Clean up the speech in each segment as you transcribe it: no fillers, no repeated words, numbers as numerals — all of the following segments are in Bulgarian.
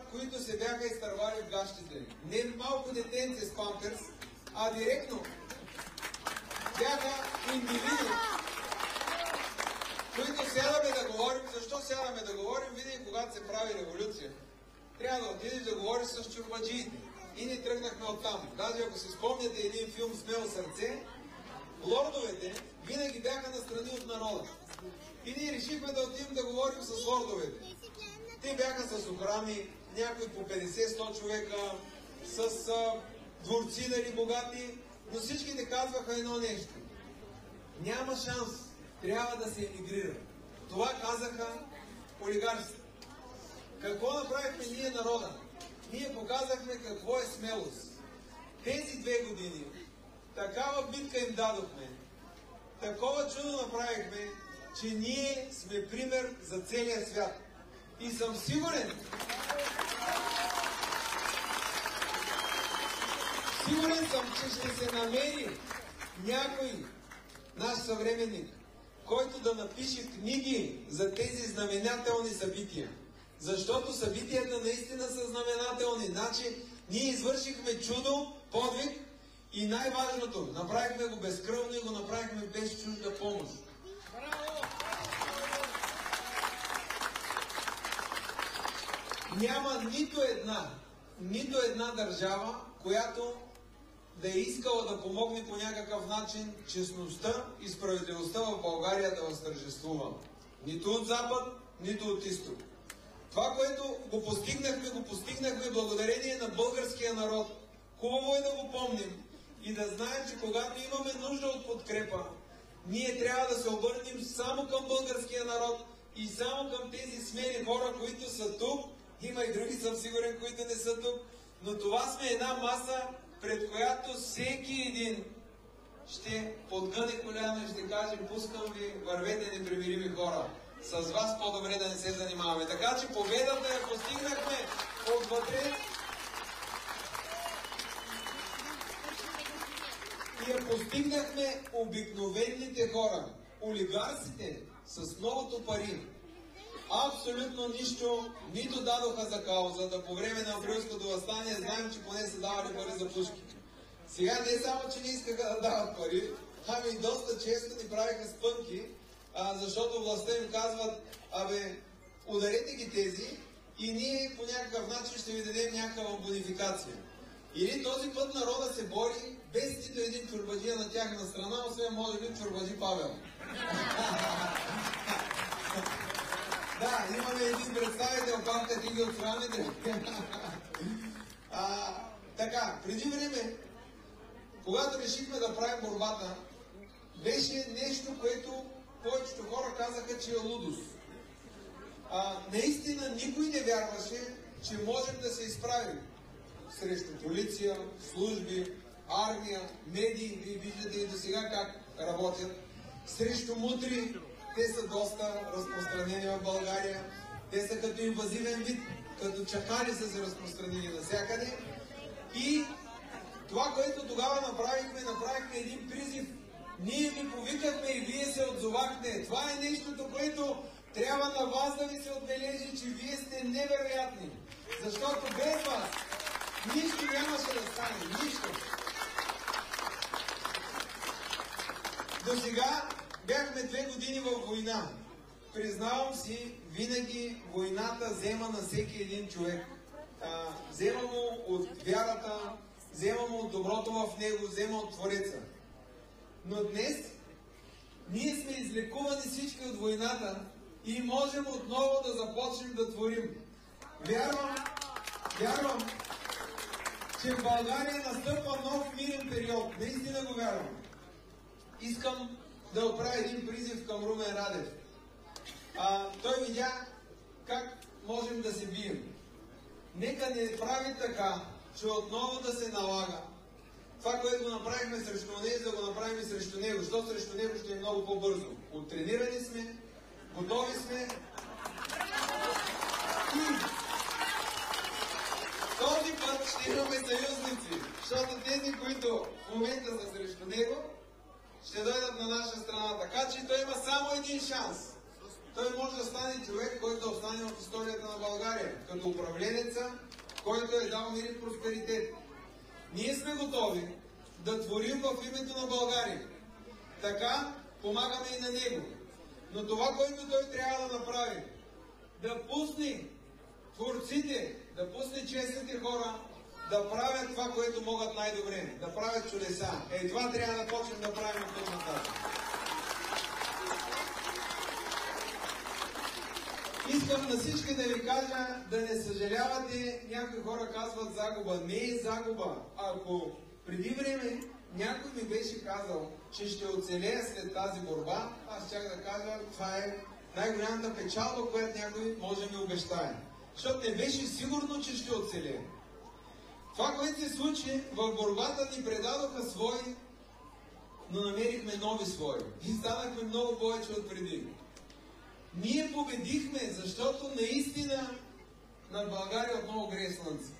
които се бяха изтървали в гащите. Не малко детенце с памперс, а директно бяха индивиди, които сядаме да говорим. Защо сядаме да говорим? Винаги, когато се прави революция, трябва да отидеш да говориш с чорбаджиите. И ни тръгнахме оттам. Даже ако си спомняте един филм "Смело сърце", лордовете винаги бяха настрани от народа. И ние решихме да отидем да говорим с лордовете. Те бяха с охрани, някои по 50-100 човека, с дворци, нали, богати, но всичките казваха едно нещо: няма шанс, трябва да се емигрира. Това казаха олигарсите. Какво направихме ние, народа? Ние показахме какво е смелост. Тези 2 години такава битка им дадохме, такова чудо направихме, че ние сме пример за целия свят. И съм сигурен, че ще се намери някой наш съвременник, който да напише книги за тези знаменателни събития. Защото събитията наистина са знаменателни. Значи, ние извършихме чудо, подвиг и най-важното, направихме го безкръвно и го направихме без чужда помощ. Няма нито една държава, която да е искала да помогне по някакъв начин честността и справедливостта в България да възтържествува. Нито от запад, нито от изток. Това, което го постигнахме благодарение на българския народ. Хубаво е да го помним и да знаем, че когато имаме нужда от подкрепа, ние трябва да се обърнем само към българския народ и само към тези смели хора, които са тук. Има и други, съм сигурен, които не са тук, но това сме една маса, пред която всеки един ще подгъне коляно и ще каже: пускам ви, вървете, непримирими хора. С вас по-добре да не се занимаваме. Така че победата я постигнахме отвътре и я постигнахме обикновените хора. Олигарсите с многото пари абсолютно нищо нито дадоха за кауза, да по време на априлското въстание знаем, че поне са давали пари за пушки. Сега не само, че не искаха да дават пари, ами доста често ни правиха спънки, защото властта им казват: абе, ударете ги тези и ние по някакъв начин ще ви дадем някаква бонификация. Или този път народа се бори без нито един чорбаджия на тяхна страна, освен може би чорбаджи Павел. Да, имаме един представител, памтете ги от страните. Така, преди време, когато решихме да правим борбата, беше нещо, което повечето хора казаха, че е лудост. Наистина никой не вярваше, че можем да се изправим срещу полиция, служби, армия, медии. Вие виждате и до сега как работят. Срещу мутри, те са доста разпространени в България. Те са като инвазивен вид, като чакали са се разпространени навсякъде. И това, което тогава направихме един призив. Ние ви повикахме и вие се отзовахте. Това е нещото, което трябва на вас да ви се отбележи, че вие сте невероятни. Защото без вас нищо нямаше да стане. Нищо. До сега бяхме 2 години във война. Признавам си, винаги войната взема на всеки един човек. Взема му от вярата, взема му от доброто в него, взема от Твореца. Но днес ние сме излекувани всички от войната и можем отново да започнем да творим. Вярвам, че в България настъпва нов мирен период. Наистина го вярвам. Искам да отправя един призив към Румен Радев. Той видя как можем да се бием. Нека не прави така, че отново да се налага това, което го направихме срещу него, да го направим и срещу него. Защото срещу него ще е много по-бързо. Оттренирани сме, готови сме. И този път ще имаме съюзници. Защото тези, които в момента са срещу него, ще дойдат на наша страна. Така че той има само един шанс. той може да стане човек, който остане в историята на България, като управленеца, който е дал мир и просперитет. Ние сме готови да творим в името на България. Така помагаме и на него. Но това, което той трябва да направи, да пусне творците, да пусне честните хора, да правят това, което могат най-добре, да правят чудеса. Това трябва да почнем да правим от тук нататък. Искам на всички да ви кажа да не съжалявате. Някои хора казват загуба. Не е загуба. Ако преди време някой ми беше казал, че ще оцелея след тази борба, аз щях да кажа, това е най-голямата печалба, която някой може да ми обещае. Защото не беше сигурно, че ще оцелея. Това, което се случи, в борбата ни предадоха свои, но намерихме нови свои. И станахме много повече от преди. Ние победихме, защото наистина над България отново грее слънце.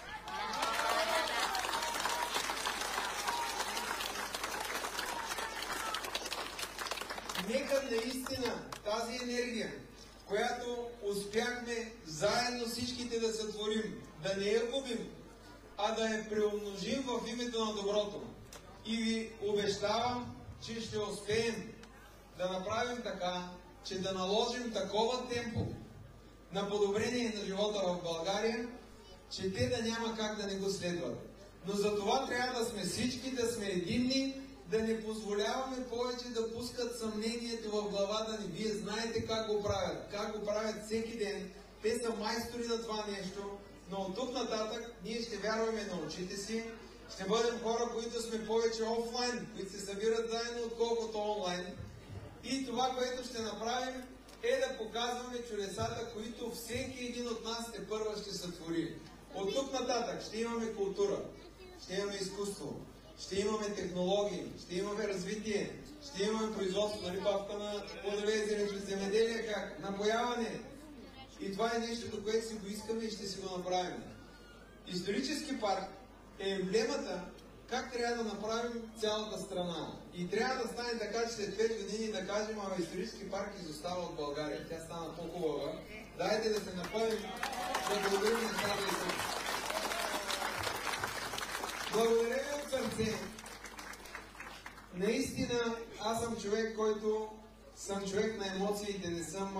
Нека наистина тази енергия, която успяхме заедно всичките да сътворим, да не я губим, а да я преумножим в името на доброто. И ви обещавам, че ще успеем да направим така, че да наложим такова темпо на подобрение на живота в България, че те да няма как да не го следват. Но за това трябва да сме всички, да сме единни, да не позволяваме повече да пускат съмнението в главата ни. Вие знаете как го правят всеки ден. Те са майстори на това нещо, но от тук нататък ние ще вярваме на очите си, ще бъдем хора, които сме повече офлайн, които се събират заедно, отколкото онлайн. И това, което ще направим, е да показваме чудесата, които всеки един от нас тепърва ще сътвори. От тук нататък ще имаме култура, ще имаме изкуство, ще имаме технологии, ще имаме развитие, ще имаме производство, бавка на плодове и зеленчуци, земеделие, как напояване. И това е нещото, което си го искаме и ще си го направим. Исторически парк е емблемата как трябва да направим цялата страна. И трябва да стане така, че след 5 години да кажем, исторически парк изостава от България. Тя стана по-хубава. Дайте да се напълним, да благодарим на това да Исус. Благодаря ви от сърце. Наистина, аз съм човек, който съм човек на емоциите. Не съм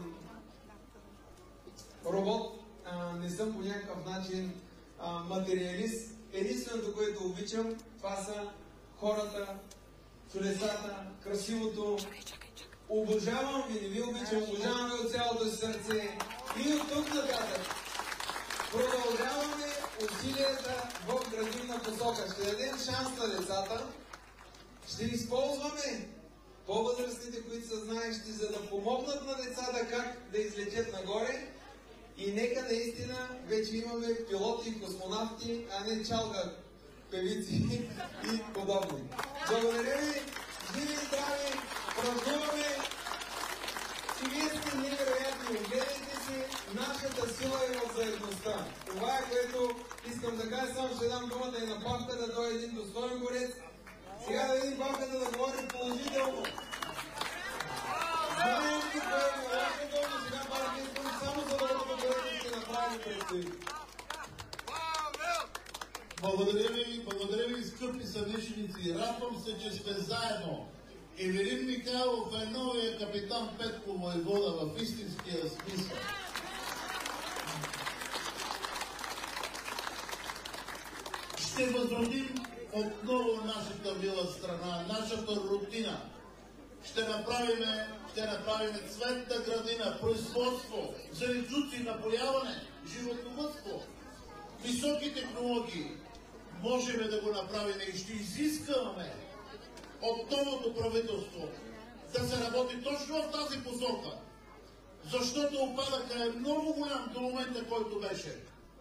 робот, не съм по някакъв начин материалист. Единственото, което обичам, това са хората, чудесата, красивото. Обожавам ви, не ви обичам, обожавам ви от цялото си сърце. И от тук нататък продължаваме усилията в градивна посока. Ще дадем шанс на децата, ще използваме по-възрастните, които са знаещи, за да помогнат на децата как да излетят нагоре. И нека наистина вече имаме пилоти и космонавти, а не чалга певици и подобни. Благодаря ви, живи и здрави, празнуваме. И вие сте невероятни, гледайте си, нашата сила е в заедността. Това е, което искам да кажа, само ще дам думата и на Павка да дойде един достоен борец. Сега да видим Павката да говори положително. Знаем ли кое е лошото, но сега Павка искам само за доброто, което ще направи предстои. Благодаря ви, скъпи сънишеници. Радвам се, че сте заедно. Евелин Михайлов е новия капитан Петко Войвода в истинския смисъл. Ще възродим отново нашата мила страна, нашата рутина. Ще направим цветна градина, производство, зеленчуци, напояване, животновъдство, високи технологии. Можем да го направим и ще изискаме от новото правителство да се работи точно в тази посока, защото опадъка е много голям до момента, който беше.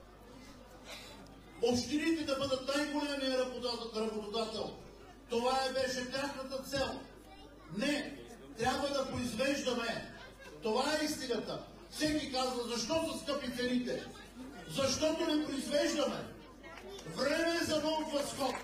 Общините да бъдат най-големия работодател. Това беше тяхната цел. Не, трябва да произвеждаме. Това е истината. Всеки казва, защо са скъпи цените? Защото не произвеждаме. Време е за нов възход.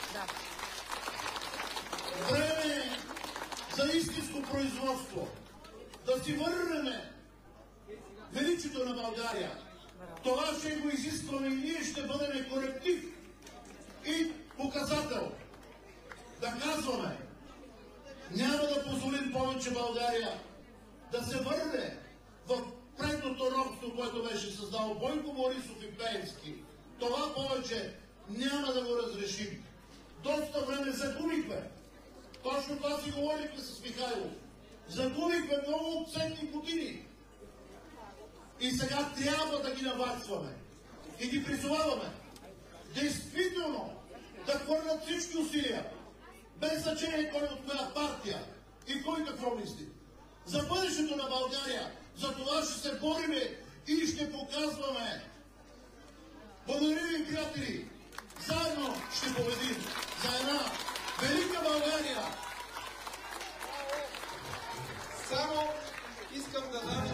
Време е за истинско производство. да си върнем величието на България. Това ще го изискваме и ние ще бъдем колектив и показател. Да казваме, няма да позволим повече България да се върне в предното робство, което беше създал Бойко Борисов и Пеевски. Това повече няма да го разрешим. Доста време загубихме. Точно това си говорихме с Михайлов. Загубихме много ценни години. И сега трябва да ги наваксваме. И ги призоваваме действително да хвърлят всички усилия, без значение кой от коя партия и кой какво мисли. За бъдещето на България, за това ще се бориме и ще показваме. Благодаря ви, приятели! Заедно ще победим за една велика България! Само искам да дам